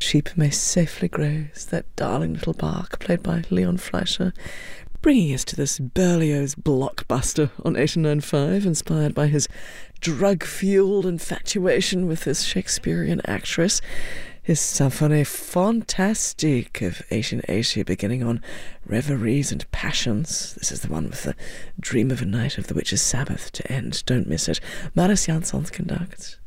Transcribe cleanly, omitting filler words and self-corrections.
sheep may safely graze, that darling little bark played by Leon Fleischer, bringing us to this Berlioz blockbuster on 89.5, inspired by his drug-fueled infatuation with this Shakespearean actress. His Symphonie Fantastique of Asian Asia, beginning on Reveries and Passions. This is the one with the Dream of a Night of the Witch's Sabbath to end. Don't miss it. Marius Jansons conducts.